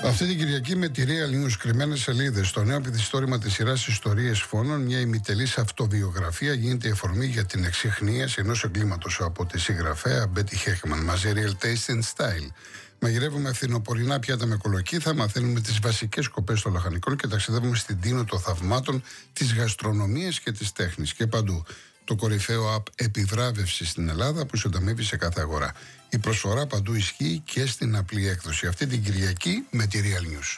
Αυτή την Κυριακή με τη Real News κρυμμένες σελίδες στο νέο πληθυστόρημα της σειράς Ιστορίες Φόνων, μια ημιτελής αυτοβιογραφία γίνεται η αφορμή για την εξιχνίαση ενός εγκλήματος από τη συγγραφέα Μπέτι Χέχμαν. Μαζί Real Taste and Style. Μαγειρεύουμε φθινοπορεινά πιάτα με κολοκύθα, μαθαίνουμε τις βασικές σκοπές των λαχανικών και ταξιδεύουμε στην τίνο των θαυμάτων της γαστρονομίας και της τέχνης. Και παντού. Το κορυφαίο app επιβράβευση στην Ελλάδα που συντομεύει σε κάθε αγορά. Η προσφορά παντού ισχύει και στην απλή έκδοση. Αυτή την Κυριακή με τη Real News.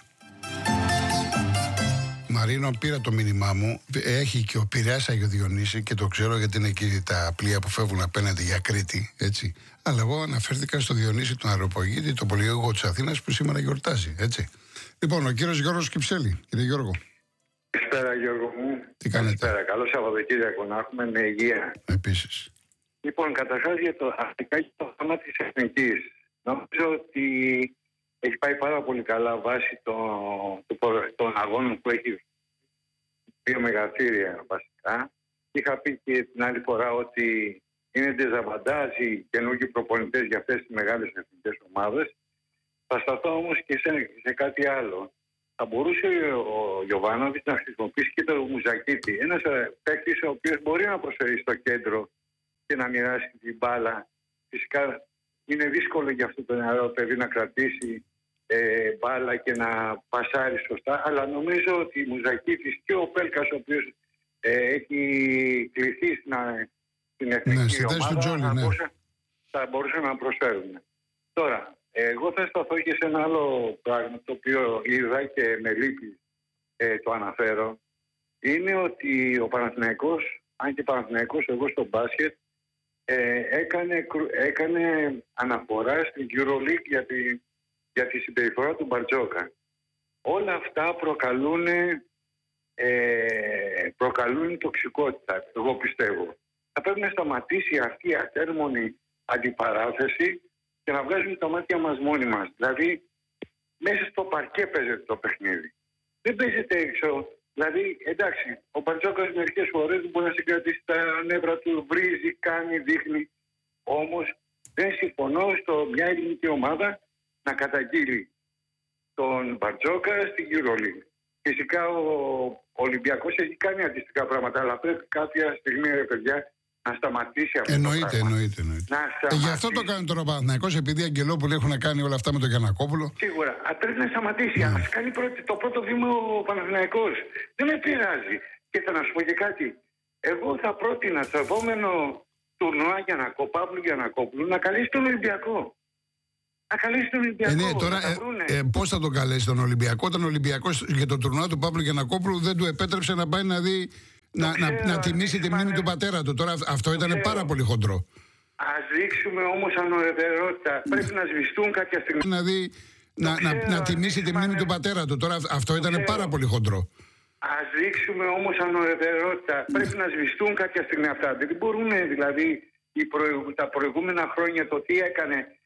Μαρίνο, πήρα το μήνυμά μου. Έχει και ο Πειραιάς Άγιο Διονύση και το ξέρω γιατί είναι εκεί τα πλοία που φεύγουν απέναντι για Κρήτη. Έτσι. Αλλά εγώ αναφέρθηκα στο Διονύση του Αεροπογήτη, το πολυέγωγο της Αθήνας που σήμερα γιορτάζει. Έτσι. Λοιπόν, ο κύριος Γιώργος Κυψέλη. Κύριε Γιώργο. Καλησπέρα Γιώργο μου. Τι κάνετε? Καλησπέρα. Καλό Σαββατοκύριακο να έχουμε με υγεία. Επίσης. Λοιπόν, καταρχάς για το θέμα της εθνικής. Νομίζω ότι έχει πάει πάρα πολύ καλά βάσει των αγώνων που έχει δύο μεγαθύρια βασικά. Είχα πει και την άλλη φορά ότι είναι ντεζαβαντάζ οι καινούργιοι προπονητές για αυτές τις μεγάλες εθνικές ομάδες. Θα σταθώ όμως και σε κάτι άλλο. Θα μπορούσε ο Γιοβάνοβιτς να χρησιμοποιήσει και το Μουζακίτη. Ένας παίκτης ο οποίος μπορεί να προσφέρει στο κέντρο και να μοιράσει την μπάλα. Φυσικά είναι δύσκολο για αυτό το νεαρό παιδί να κρατήσει μπάλα και να πασάρει σωστά. Αλλά νομίζω ότι η Μουζακίτης και ο Πέλκας, ο οποίος έχει κληθεί στην εθνική ομάδα, θα μπορούσαν να προσφέρουν. Τώρα, εγώ θα σταθώ και σε ένα άλλο πράγμα το οποίο είδα και με λύπη το αναφέρω. Είναι ότι ο Παναθηναϊκός, αν και Παναθηναϊκός εγώ στο μπάσκετ, έκανε αναφορά στην EuroLeague για τη συμπεριφορά του Μπαρτζόκα. Όλα αυτά προκαλούν τοξικότητα, εγώ πιστεύω. Θα πρέπει να σταματήσει αυτή η ατέρμονη αντιπαράθεση και να βγάζουμε τα μάτια μας μόνοι μας. Δηλαδή, μέσα στο παρκέ παίζεται το παιχνίδι. Δεν παίζεται έξω. Δηλαδή, εντάξει, ο Μπαρτζόκας μερικές φορές μπορεί να συγκρατήσει τα νεύρα του, βρίζει, κάνει, δείχνει. Όμως, δεν συμφωνώ μια ελληνική ομάδα να καταγγείλει τον Μπαρτζόκα στην EuroLeague. Φυσικά ο Ολυμπιακός έχει κάνει αντίστοιχα πράγματα, αλλά πρέπει κάποια στιγμή, ρε παιδιά, να σταματήσει αυτό. Εννοείται. Γι' αυτό το κάνει τώρα ο Παναθηναϊκός, επειδή οι Αγγελόπουλοι έχουν κάνει όλα αυτά με τον Γιαννακόπουλο. Σίγουρα. Πρέπει να σταματήσει. Ας κάνει το πρώτο βήμα ο Παναθηναϊκός. Δεν με πειράζει. Και θα να σου πω και κάτι. Εγώ θα πρότεινα στο επόμενο τουρνουά Παύλου Γιαννακόπουλου να καλέσει τον Ολυμπιακό. Να καλέσει τον Ολυμπιακό. Ναι, τώρα πώς θα τον καλέσει τον Ολυμπιακό, όταν ο Ολυμπιακός για το τουρνουά του Παύλου Γιαννακόπουλου δεν του επέτρεψε να πάει να δει. Να τιμήσει τη μνήμη του πατέρα του. Τώρα αυτό ήταν πάρα πολύ χοντρό. Ας δείξουμε όμως ανωρετερότητα. Πρέπει να σβηστούν κάποια στιγμή. Να τιμήσει τη μνήμη του πατέρα του. Τώρα αυτό ήταν πάρα πολύ χοντρό. Ας δείξουμε όμως ανωρετερότητα. Πρέπει να σβηστούν κάποια στιγμή αυτά. Δεν μπορούν δηλαδή τα προηγούμενα χρόνια το τι έκανε